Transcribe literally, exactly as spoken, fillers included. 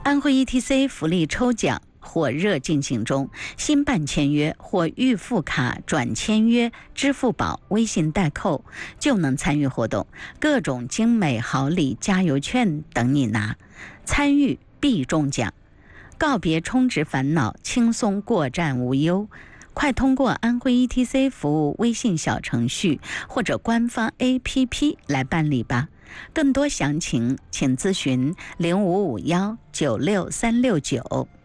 安徽 E T C 福利抽奖火热进行中，新办签约或预付卡转签约支付宝、微信代扣就能参与活动，各种精美好礼、加油券等你拿，参与必中奖。告别充值烦恼，轻松过站无忧。快通过安徽 E T C 服务微信小程序或者官方 A P P 来办理吧。更多详情请咨询零五五幺九六三六九。